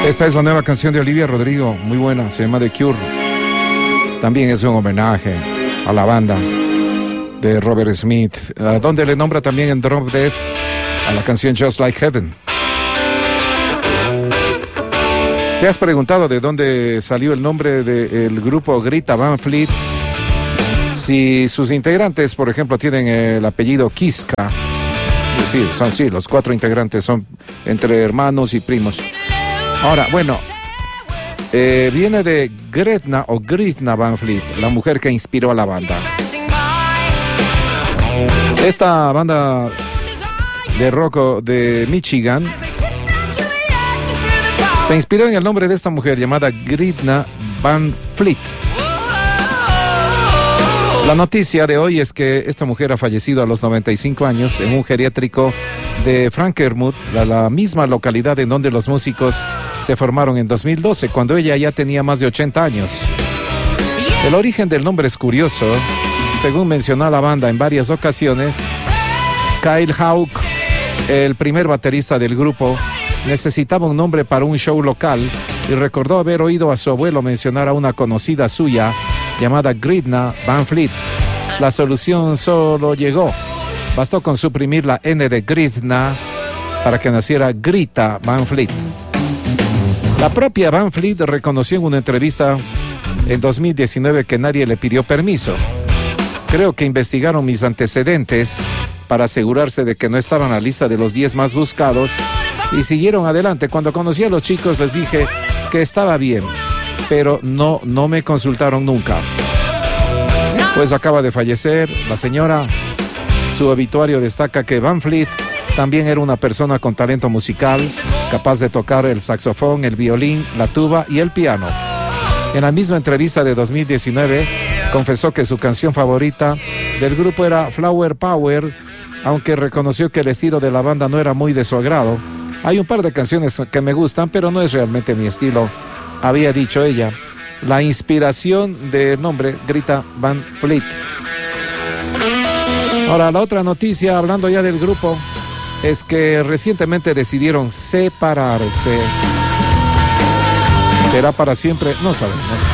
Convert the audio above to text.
Esta es la nueva canción de Olivia Rodrigo, muy buena, se llama The Cure. También es un homenaje a la banda de Robert Smith, donde le nombra también en Drop Dead a la canción Just Like Heaven. ¿Te has preguntado de dónde salió el nombre del grupo Greta Van Fleet? Si sus integrantes, por ejemplo, tienen el apellido Kiska, sí, los 4 integrantes son entre hermanos y primos. Ahora, bueno, viene de Gretna o Gretna Van Fleet, la mujer que inspiró a la banda. Esta banda de rock de Michigan se inspiró en el nombre de esta mujer llamada Gretna Van Fleet. La noticia de hoy es que esta mujer ha fallecido a los 95 años en un geriátrico de Frankenmuth, la misma localidad en donde los músicos se formaron en 2012, cuando ella ya tenía más de 80 años. El origen del nombre es curioso. Según mencionó la banda en varias ocasiones, Kyle Hawk, el primer baterista del grupo, necesitaba un nombre para un show local y recordó haber oído a su abuelo mencionar a una conocida suya llamada Gretna Van Fleet. La solución solo llegó. Bastó con suprimir la N de Gretna para que naciera Greta Van Fleet. La propia Van Fleet reconoció en una entrevista en 2019 que nadie le pidió permiso. Creo que investigaron mis antecedentes para asegurarse de que no estaba en la lista de los 10 más buscados y siguieron adelante. Cuando conocí a los chicos les dije que estaba bien, pero no me consultaron nunca. Pues acaba de fallecer la señora. Su obituario destaca que Van Fleet también era una persona con talento musical, capaz de tocar el saxofón, el violín, la tuba y el piano. En la misma entrevista de 2019, confesó que su canción favorita del grupo era Flower Power, aunque reconoció que el estilo de la banda no era muy de su agrado. Hay un par de canciones que me gustan, pero no es realmente mi estilo, había dicho ella. La inspiración del nombre, Greta Van Fleet. Ahora, la otra noticia, hablando ya del grupo, es que recientemente decidieron separarse. ¿Será para siempre? No sabemos.